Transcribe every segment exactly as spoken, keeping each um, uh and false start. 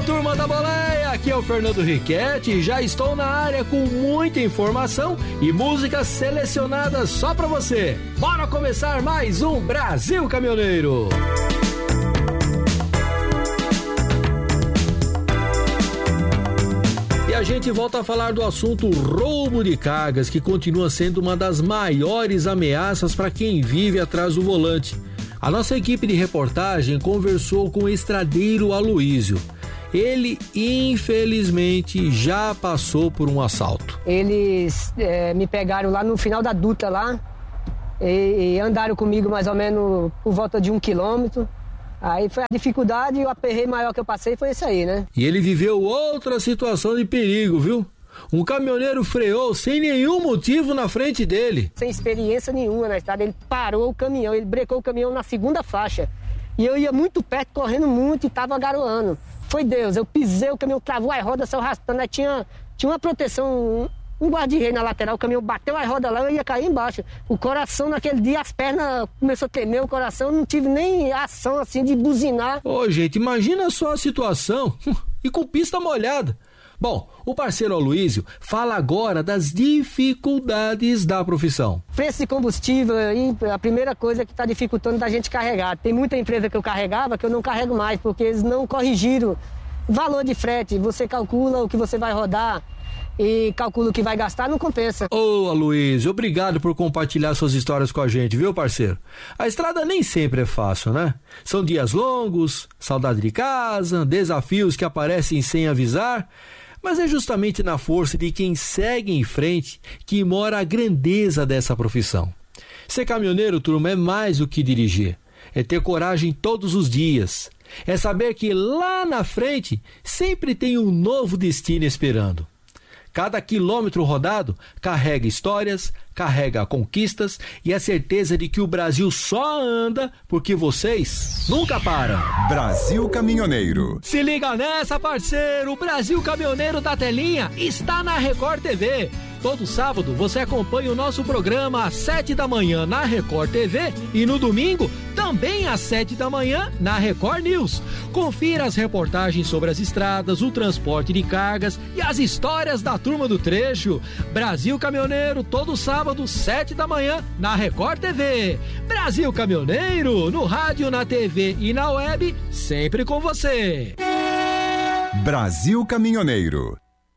turma da boleia, aqui é o Fernando Riquetti e já estou na área com muita informação e músicas selecionadas só pra você. Bora começar mais um Brasil Caminhoneiro. E a gente volta a falar do assunto roubo de cargas, que continua sendo uma das maiores ameaças para quem vive atrás do volante. A nossa equipe de reportagem conversou com o estradeiro Aloísio. Ele, infelizmente, já passou por um assalto. Eles é, me pegaram lá no final da Dutra lá e, e andaram comigo mais ou menos por volta de um quilômetro. Aí foi a dificuldade e o aperreio maior que eu passei foi esse aí, né? E ele viveu outra situação de perigo, viu? Um caminhoneiro freou sem nenhum motivo na frente dele. Sem experiência nenhuma na estrada, ele parou o caminhão, ele brecou o caminhão na segunda faixa. E eu ia muito perto, correndo muito e tava garoando. Foi Deus, eu pisei, o caminhão travou as rodas, saiu arrastando. Aí tinha, tinha uma proteção, um, um guarda-reio na lateral, o caminhão bateu as rodas lá, eu ia cair embaixo. O coração naquele dia, as pernas começou a tremer, o coração, não tive nem ação assim de buzinar. Ô gente, imagina só a situação, e com pista molhada. Bom, o parceiro Aloísio fala agora das dificuldades da profissão. Preço de combustível aí, a primeira coisa que está dificultando da gente carregar. Tem muita empresa que eu carregava que eu não carrego mais, porque eles não corrigiram valor de frete. Você calcula o que você vai rodar e calcula o que vai gastar, não compensa. Ô Aloísio, obrigado por compartilhar suas histórias com a gente, viu, parceiro? A estrada nem sempre é fácil, né? São dias longos, saudade de casa, desafios que aparecem sem avisar. Mas é justamente na força de quem segue em frente que mora a grandeza dessa profissão. Ser caminhoneiro, turma, é mais do que dirigir. É ter coragem todos os dias. É saber que lá na frente sempre tem um novo destino esperando. Cada quilômetro rodado carrega histórias, carrega conquistas e a certeza de que o Brasil só anda porque vocês nunca param. Brasil Caminhoneiro. Se liga nessa, parceiro! O Brasil Caminhoneiro da Telinha está na Record T V. Todo sábado você acompanha o nosso programa às sete da manhã na Record T V e no domingo também às sete da manhã na Record News. Confira as reportagens sobre as estradas, o transporte de cargas e as histórias da turma do trecho. Brasil Caminhoneiro, todo sábado, sete da manhã na Record T V. Brasil Caminhoneiro, no rádio, na T V e na web, sempre com você. Brasil Caminhoneiro.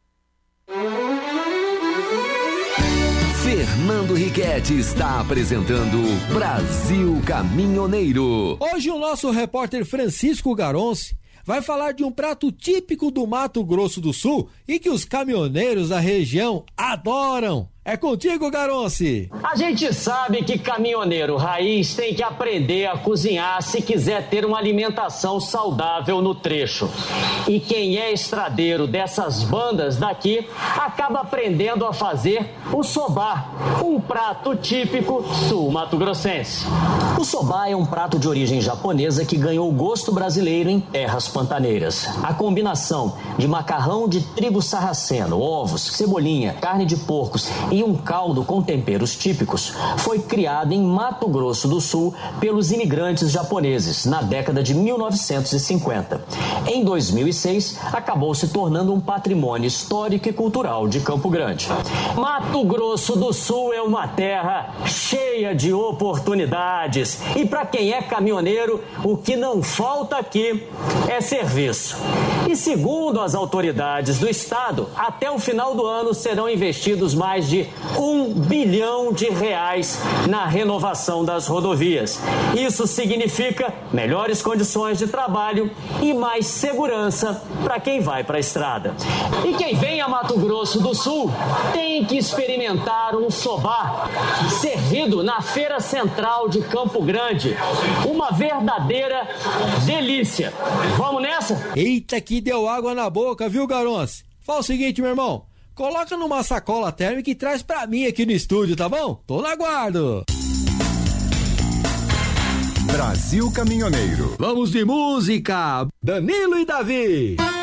Fernando Riquetti está apresentando Brasil Caminhoneiro. Hoje o nosso repórter Francisco Garonce vai falar de um prato típico do Mato Grosso do Sul e que os caminhoneiros da região adoram. É contigo, Garonce. A gente sabe que caminhoneiro raiz tem que aprender a cozinhar se quiser ter uma alimentação saudável no trecho. E quem é estradeiro dessas bandas daqui acaba aprendendo a fazer o sobá, um prato típico sul-mato-grossense. O sobá é um prato de origem japonesa que ganhou o gosto brasileiro em terras pantaneiras. A combinação de macarrão de trigo sarraceno, ovos, cebolinha, carne de porcos e um caldo com temperos típicos foi criado em Mato Grosso do Sul pelos imigrantes japoneses na década de mil novecentos e cinquenta. Em dois mil e seis, acabou se tornando um patrimônio histórico e cultural de Campo Grande. Mato Grosso do Sul é uma terra cheia de oportunidades e para quem é caminhoneiro, o que não falta aqui é serviço. E segundo as autoridades do estado, até o final do ano serão investidos mais de um bilhão de reais na renovação das rodovias. Isso significa melhores condições de trabalho e mais segurança para quem vai para a estrada. E quem vem a Mato Grosso do Sul tem que experimentar um sobá servido na Feira Central de Campo Grande. Uma verdadeira delícia. Vamos nessa? Eita, que deu água na boca, viu, Garonce? Fala o seguinte, meu irmão. Coloca numa sacola térmica e traz pra mim aqui no estúdio, tá bom? Tô na guarda. Brasil Caminhoneiro. Vamos de música. Danilo e Davi.